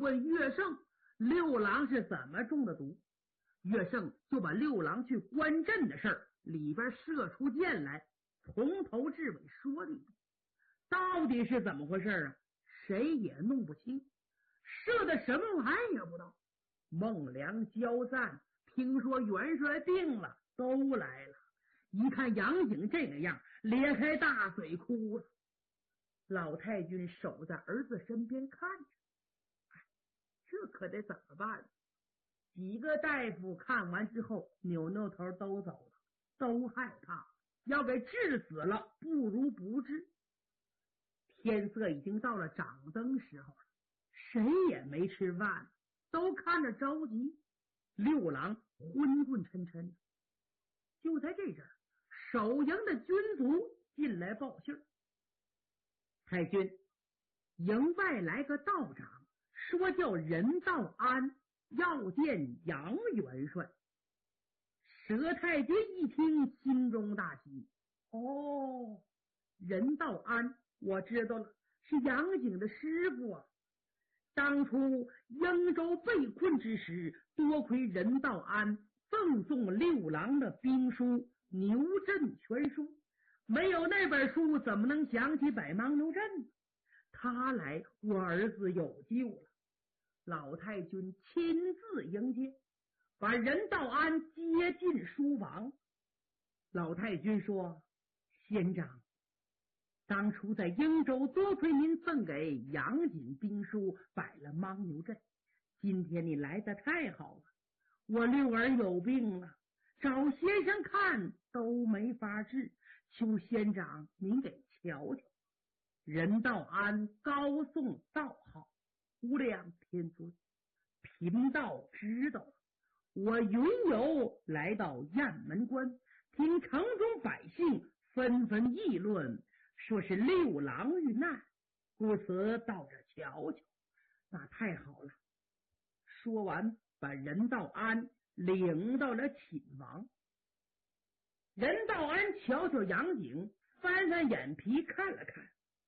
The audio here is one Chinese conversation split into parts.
问岳胜六郎是怎么中的毒。岳胜就把六郎去关阵的事儿里边射出箭来，从头至尾说了一遍。到底是怎么回事啊？谁也弄不清，射的什么玩意也不知道。孟良、焦赞听说元帅病了，都来了，一看杨景这个样，咧开大嘴哭了。老太君守在儿子身边看着，这可得怎么办？几个大夫看完之后扭扭头都走了，都害怕，要给治死了不如不治。天色已经到了掌灯时候了，谁也没吃饭，都看着着急。六郎昏昏沉沉的。就在这阵，守营的军卒进来报信儿：太君，营外来个道长，说叫任道安要见杨元帅。佘太君一听，心中大喜。哦，任道安我知道了，是杨景的师傅啊。当初英州被困之时，多亏任道安赠送六郎的兵书《牛阵全书》，没有那本书怎么能想起百忙牛阵呢？他来，我儿子有救了。老太君亲自迎接，把任道安接进书房。老太君说：先长，当初在英州多亏您赠给杨锦兵书，摆了牦牛阵，今天你来得太好了。我六儿有病了，找先生看都没法治，求先长您给瞧瞧。任道安高颂道号，无量天尊，贫道知道了。我云游来到雁门关，听城中百姓纷纷议论，说是六郎遇难，故此到这瞧瞧。那太好了。说完，把任道安领到了寝房。任道安瞧瞧杨景，翻翻眼皮看了看，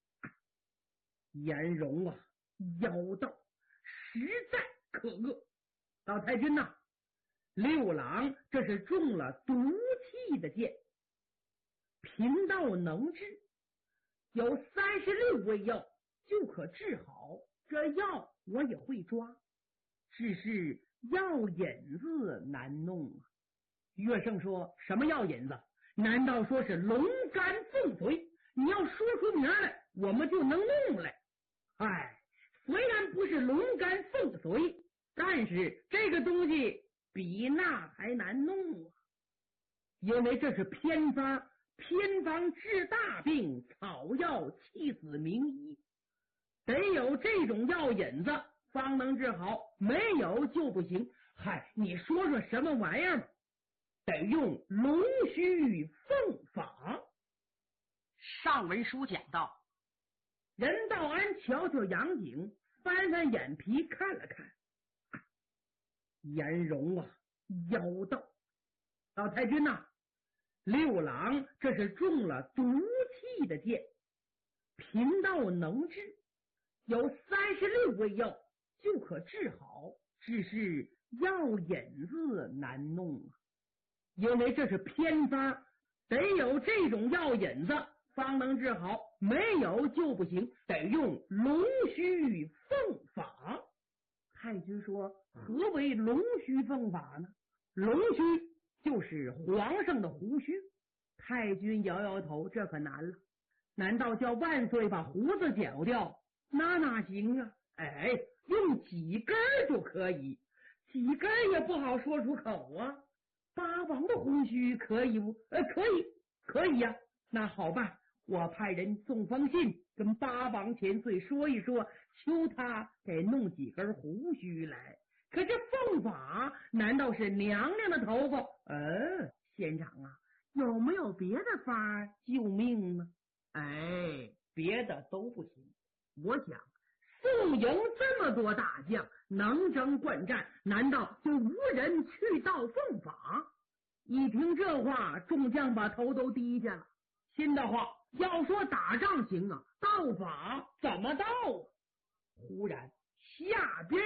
颜容啊，妖道，实在可恶。老太君呐，六郎这是中了毒气的箭，贫道能治，有36味药就可治好。这药我也会抓，只是药引子难弄啊。岳胜说：什么药引子？难道说是龙肝凤髓？你要说出名来，我们就能弄来。虽然不是龙肝凤髓，但是这个东西比那还难弄啊。因为这是偏方，偏方治大病，草药气死名医，得有这种药引子方能治好，没有就不行。你说说什么玩意儿吧？得用龙须凤法。 上文书讲到， 任道安瞧瞧杨景，翻翻眼皮看了看，颜容啊，妖道。老太君呐，六郎这是中了毒气的箭，贫道能治，有36味药就可治好，只是药引子难弄啊。因为这是偏方，得有这种药引子方能治好，没有就不行，得用龙须凤法。太君说：何为龙须凤法呢？龙须就是皇上的胡须。太君摇摇头：这可难了，难道叫万岁把胡子剪掉？那哪行啊？用几根就可以，几根也不好说出口啊。八王的胡须可以不？可以呀。那好吧，我派人送封信跟八王千岁说一说，求他给弄几根胡须来。可这凤法难道是娘娘的头发？县长啊，有没有别的法救命呢？别的都不行。我想宋营这么多大将，能征惯战，难道就无人去盗凤法？一听这话，众将把头都低下了。新的话，要说打仗行啊，盗法怎么盗啊？忽然下边